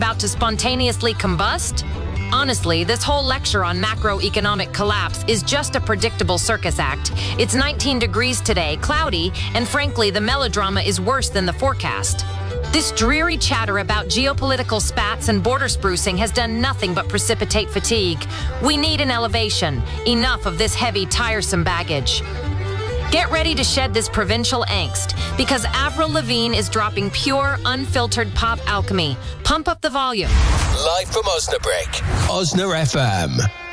about to spontaneously combust? Honestly, this whole lecture on macroeconomic collapse is just a predictable circus act. It's 19 degrees today, cloudy, and frankly, the melodrama is worse than the forecast. This dreary chatter about geopolitical spats and border sprucing has done nothing but precipitate fatigue. We need an elevation. Enough of this heavy, tiresome baggage. Get ready to shed this provincial angst, because Avril Lavigne is dropping pure, unfiltered pop alchemy. Pump up the volume. Live from Osnabrück, Osna FM.